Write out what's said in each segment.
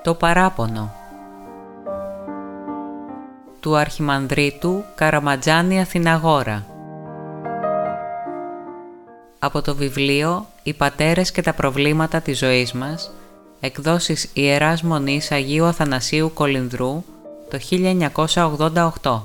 Το παράπονο του Αρχιμανδρίτου Καραματζάνη Αθηναγόρα. Από το βιβλίο «Οι πατέρες και τα προβλήματα της ζωής μας», εκδόσεις Ιεράς Μονής Αγίου Αθανασίου Κολυνδρού, το 1988.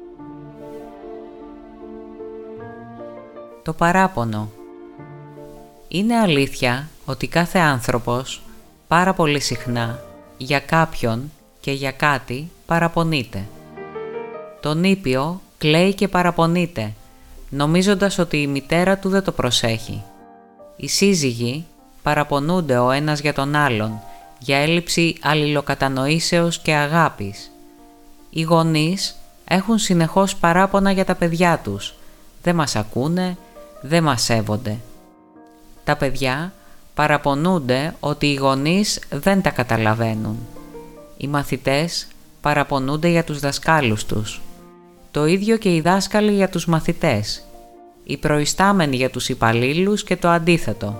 Το παράπονο. Είναι αλήθεια ότι κάθε άνθρωπος πάρα πολύ συχνά για κάποιον και για κάτι παραπονείται. Το νήπιο κλαίει και παραπονείται, νομίζοντας ότι η μητέρα του δεν το προσέχει. Οι σύζυγοι παραπονούνται ο ένας για τον άλλον, για έλλειψη αλληλοκατανοήσεως και αγάπης. Οι γονείς έχουν συνεχώς παράπονα για τα παιδιά τους. Δεν μας ακούνε, δεν μας σέβονται. Τα παιδιά παραπονούνται ότι οι γονείς δεν τα καταλαβαίνουν. Οι μαθητές παραπονούνται για τους δασκάλους τους. Το ίδιο και οι δάσκαλοι για τους μαθητές. Οι προϊστάμενοι για τους υπαλλήλους και το αντίθετο.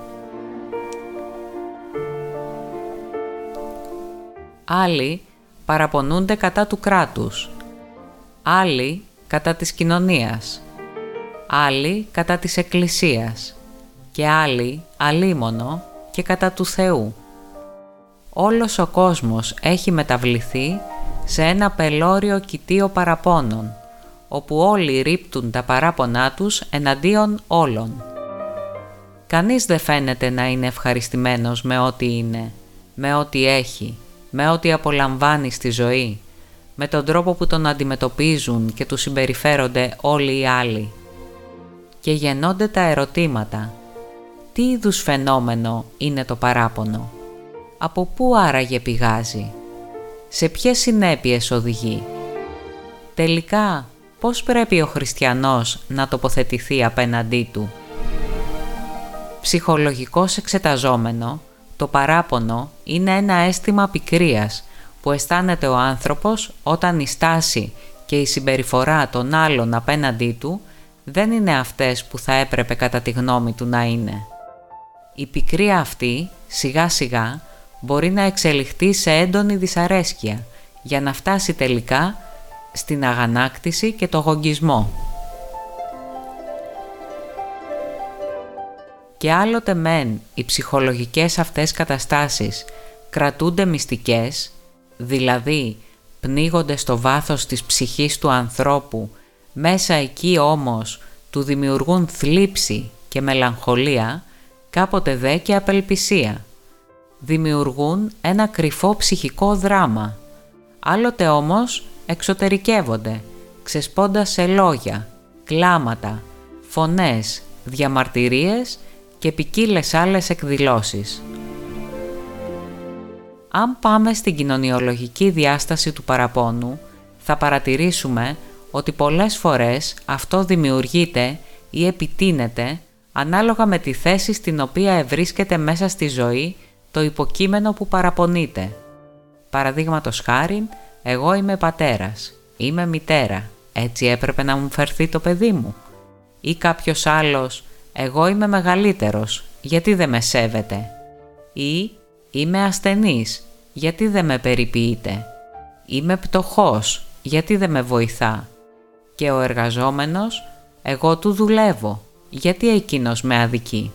Άλλοι παραπονούνται κατά του κράτους. Άλλοι κατά της κοινωνίας. Άλλοι κατά της εκκλησίας. Και άλλοι αλίμονο και κατά του Θεού. Όλος ο κόσμος έχει μεταβληθεί σε ένα πελώριο κοιτίο παραπώνων, όπου όλοι ρίπτουν τα παράπονά τους εναντίον όλων. Κανείς δεν φαίνεται να είναι ευχαριστημένος με ό,τι είναι, με ό,τι έχει, με ό,τι απολαμβάνει στη ζωή, με τον τρόπο που τον αντιμετωπίζουν και του συμπεριφέρονται όλοι οι άλλοι. Και γεννώνται τα ερωτήματα. Τι είδους φαινόμενο είναι το παράπονο? Από πού άραγε πηγάζει? Σε ποιες συνέπειες οδηγεί? Τελικά, πώς πρέπει ο χριστιανός να τοποθετηθεί απέναντί του? Ψυχολογικώς εξεταζόμενο, το παράπονο είναι ένα αίσθημα πικρίας που αισθάνεται ο άνθρωπος όταν η στάση και η συμπεριφορά των άλλων απέναντί του δεν είναι αυτές που θα έπρεπε κατά τη γνώμη του να είναι. Η πικρία αυτή σιγά σιγά μπορεί να εξελιχθεί σε έντονη δυσαρέσκεια για να φτάσει τελικά στην αγανάκτηση και το γογγισμό. Και άλλοτε μεν οι ψυχολογικές αυτές καταστάσεις κρατούνται μυστικές, δηλαδή πνίγονται στο βάθος της ψυχής του ανθρώπου, μέσα εκεί όμως του δημιουργούν θλίψη και μελαγχολία, κάποτε δε και απελπισία. Δημιουργούν ένα κρυφό ψυχικό δράμα. Άλλοτε όμως εξωτερικεύονται, ξεσπώντας σε λόγια, κλάματα, φωνές, διαμαρτυρίες και ποικίλες άλλες εκδηλώσεις. Αν πάμε στην κοινωνιολογική διάσταση του παραπόνου, θα παρατηρήσουμε ότι πολλές φορές αυτό δημιουργείται ή επιτείνεται ανάλογα με τη θέση στην οποία ευρίσκεται μέσα στη ζωή το υποκείμενο που παραπονείται. Παραδείγματος χάριν, εγώ είμαι πατέρας, είμαι μητέρα, έτσι έπρεπε να μου φερθεί το παιδί μου. Ή κάποιος άλλος, εγώ είμαι μεγαλύτερος, γιατί δεν με σέβεται. Ή είμαι ασθενής, γιατί δεν με περιποιείται. Είμαι πτωχός, γιατί δεν με βοηθά. Και ο εργαζόμενος, εγώ του δουλεύω, γιατί εκείνος με αδικεί.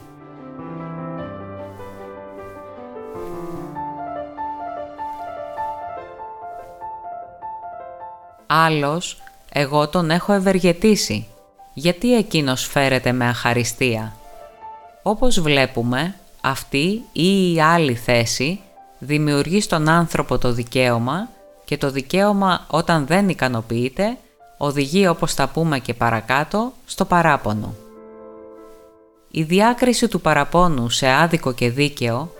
Άλλος, εγώ τον έχω ευεργετήσει, γιατί εκείνος φέρεται με αχαριστία. Όπως βλέπουμε, αυτή ή η άλλη θέση δημιουργεί στον άνθρωπο το δικαίωμα και το δικαίωμα όταν δεν ικανοποιείται οδηγεί, όπως θα πούμε και παρακάτω, στο παράπονο. Η διάκριση του παραπόνου σε άδικο και δίκαιο,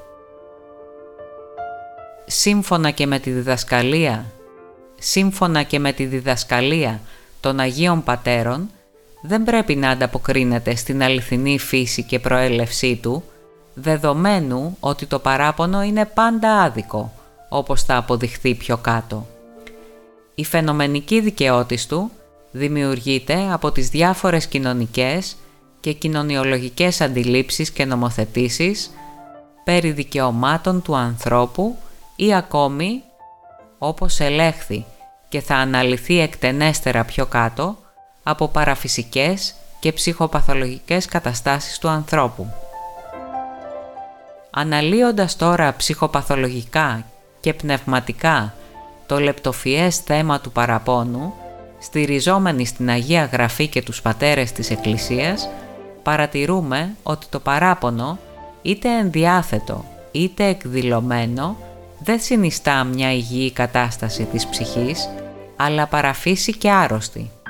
σύμφωνα και με τη διδασκαλία των Αγίων Πατέρων, δεν πρέπει να ανταποκρίνεται στην αληθινή φύση και προέλευσή του, δεδομένου ότι το παράπονο είναι πάντα άδικο, όπως θα αποδειχθεί πιο κάτω. Η φαινομενική δικαιότης του δημιουργείται από τις διάφορες κοινωνικές και κοινωνιολογικές αντιλήψεις και νομοθετήσεις περί δικαιωμάτων του ανθρώπου ή ακόμη, όπως ελέγχθη και θα αναλυθεί εκτενέστερα πιο κάτω, από παραφυσικές και ψυχοπαθολογικές καταστάσεις του ανθρώπου. Αναλύοντας τώρα ψυχοπαθολογικά και πνευματικά το λεπτοφιές θέμα του παραπόνου, στηριζόμενοι στην Αγία Γραφή και τους πατέρες της Εκκλησίας, παρατηρούμε ότι το παράπονο, είτε ενδιάθετο είτε εκδηλωμένο, δεν συνιστά μια υγιή κατάσταση της ψυχής, αλλά παραφύση και άρρωστη.